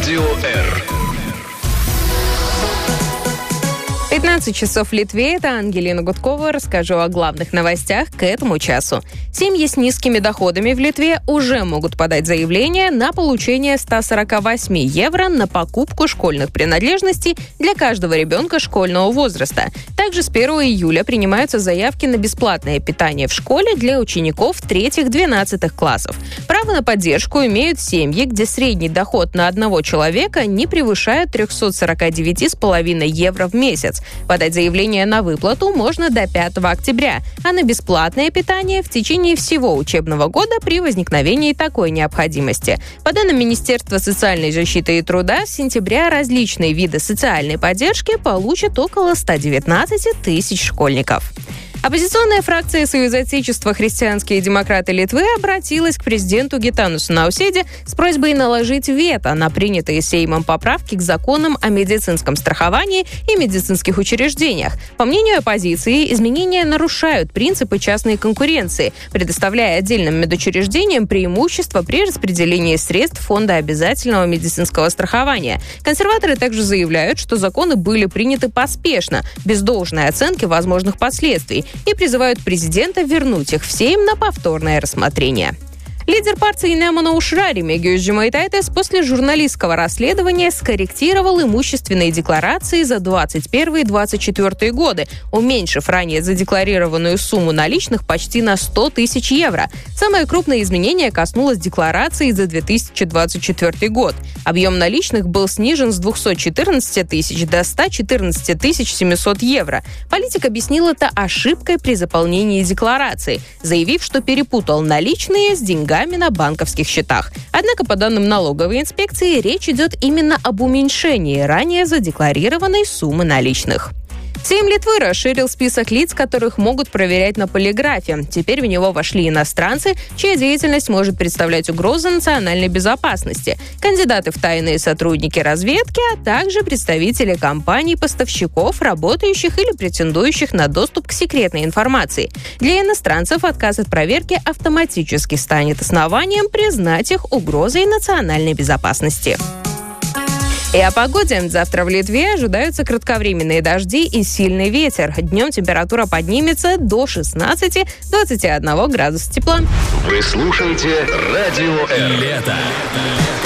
Радио Р. 15 часов в Литве. Это Ангелина Гудкова. Расскажу о главных новостях к этому часу. Семьи с низкими доходами в Литве уже могут подать заявление на получение 148 евро на покупку школьных принадлежностей для каждого ребенка школьного возраста. Также с 1 июля принимаются заявки на бесплатное питание в школе для учеников 3-12 классов. Право на поддержку имеют семьи, где средний доход на одного человека не превышает 349,5 евро в месяц. Подать заявление на выплату можно до 5 октября, а на бесплатное питание в течение всего учебного года при возникновении такой необходимости. По данным Министерства социальной защиты и труда, с сентября различные виды социальной поддержки получат около 119 тысяч школьников. Оппозиционная фракция Союза Отечества «Христианские демократы Литвы» обратилась к президенту Гитанусу Науседе с просьбой наложить вето на принятые Сеймом поправки к законам о медицинском страховании и медицинских учреждениях. По мнению оппозиции, изменения нарушают принципы частной конкуренции, предоставляя отдельным медучреждениям преимущество при распределении средств Фонда обязательного медицинского страхования. Консерваторы также заявляют, что законы были приняты поспешно, без должной оценки возможных последствий, и призывают президента вернуть их в Сейм на повторное рассмотрение. Лидер партии Немана Ушра Ремигиус Жемайтайтес после журналистского расследования скорректировал имущественные декларации за 2021-2024 годы, уменьшив ранее задекларированную сумму наличных почти на 100 тысяч евро. Самое крупное изменение коснулось декларации за 2024 год. Объем наличных был снижен с 214 тысяч до 114 700 евро. Политик объяснил это ошибкой при заполнении декларации, заявив, что перепутал наличные с деньгами на банковских счетах. Однако, по данным налоговой инспекции, речь идет именно об уменьшении ранее задекларированной суммы наличных. Сейм Литвы расширил список лиц, которых могут проверять на полиграфе. Теперь в него вошли иностранцы, чья деятельность может представлять угрозу национальной безопасности, кандидаты в тайные сотрудники разведки, а также представители компаний-поставщиков, работающих или претендующих на доступ к секретной информации. Для иностранцев отказ от проверки автоматически станет основанием признать их угрозой национальной безопасности. И о погоде. Завтра в Литве ожидаются кратковременные дожди и сильный ветер. Днем температура поднимется до 16-21 градуса тепла. Вы слушаете Радио Р. Лето.